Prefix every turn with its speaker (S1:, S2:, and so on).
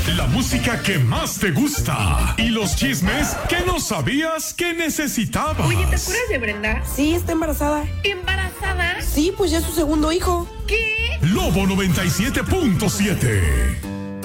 S1: La música que más te gusta y los chismes que no sabías que necesitabas.
S2: Oye, ¿te acuerdas de Brenda?
S3: Sí, está embarazada.
S2: ¿Embarazada?
S3: Sí, pues ya es su segundo hijo.
S2: ¿Qué?
S1: Lobo 97.7.